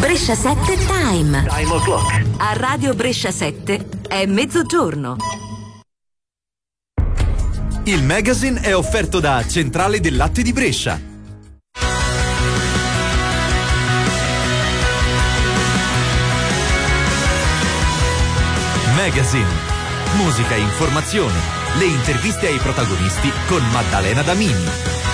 Brescia 7 Time. Time o'clock. A Radio Brescia 7 è mezzogiorno. Il magazine è offerto da Centrale del Latte di Brescia. Magazine. Musica e informazione. Le interviste ai protagonisti con Maddalena Damini.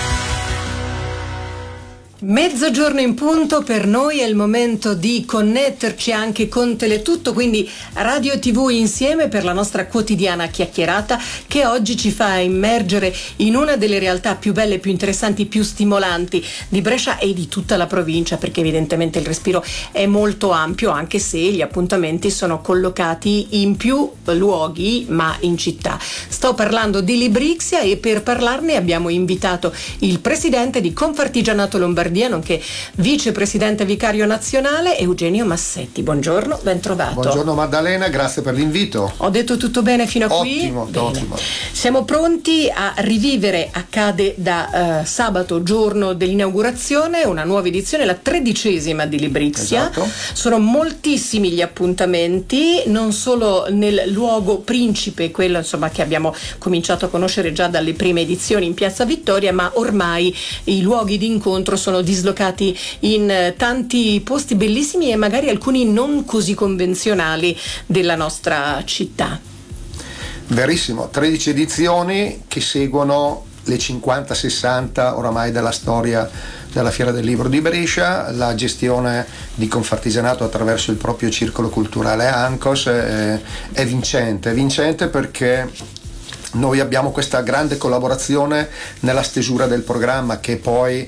Mezzogiorno in punto, per noi è il momento di connetterci anche con Teletutto, quindi radio e TV insieme per la nostra quotidiana chiacchierata che oggi ci fa immergere in una delle realtà più belle, più interessanti, più stimolanti di Brescia e di tutta la provincia, perché evidentemente il respiro è molto ampio, anche se gli appuntamenti sono collocati in più luoghi ma in città. Sto parlando di Librixia e per parlarne abbiamo invitato il presidente di Confartigianato Lombardia, nonché vicepresidente vicario nazionale, Eugenio Massetti. Buongiorno, ben trovato. Buongiorno Maddalena, grazie per l'invito. Ho detto tutto bene fino a qui? Ottimo. Siamo pronti a rivivere, accade da sabato, giorno dell'inaugurazione, una nuova edizione, la 13ª di Librixia. Esatto. Sono moltissimi gli appuntamenti, non solo nel luogo principe, quello insomma che abbiamo cominciato a conoscere già dalle prime edizioni in Piazza Vittoria, ma ormai i luoghi di incontro sono dislocati in tanti posti bellissimi e magari alcuni non così convenzionali della nostra città. Verissimo, 13 edizioni che seguono le 50-60 oramai della storia della Fiera del Libro di Brescia. La gestione di Confartigianato attraverso il proprio circolo culturale ANCOS è vincente perché noi abbiamo questa grande collaborazione nella stesura del programma, che poi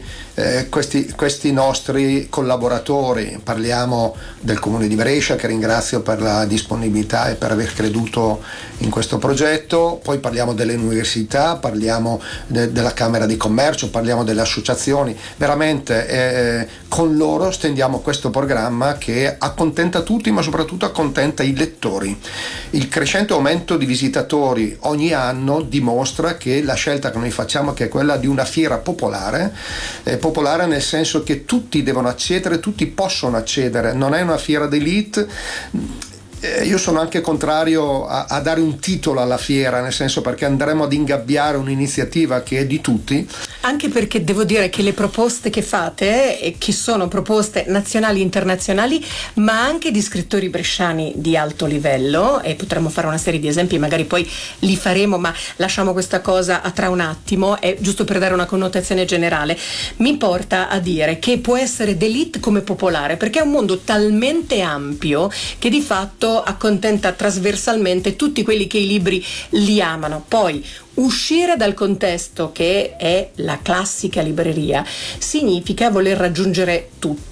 questi nostri collaboratori, parliamo del Comune di Brescia, che ringrazio per la disponibilità e per aver creduto in questo progetto, poi parliamo delle università, parliamo della Camera di Commercio, parliamo delle associazioni, veramente con loro stendiamo questo programma che accontenta tutti, ma soprattutto accontenta i lettori. Il crescente aumento di visitatori ogni anno dimostra che la scelta che noi facciamo, che è quella di una fiera popolare nel senso che tutti devono accedere, tutti possono accedere, non è una fiera d'élite. Io sono anche contrario a dare un titolo alla fiera, nel senso, perché andremo ad ingabbiare un'iniziativa che è di tutti. Anche perché devo dire che le proposte che fate, che sono proposte nazionali e internazionali, ma anche di scrittori bresciani di alto livello, e potremmo fare una serie di esempi, magari poi li faremo, ma lasciamo questa cosa a tra un attimo, è giusto per dare una connotazione generale, mi porta a dire che può essere d'élite come popolare, perché è un mondo talmente ampio che di fatto accontenta trasversalmente tutti quelli che i libri li amano. Poi uscire dal contesto che è la classica libreria significa voler raggiungere tutti.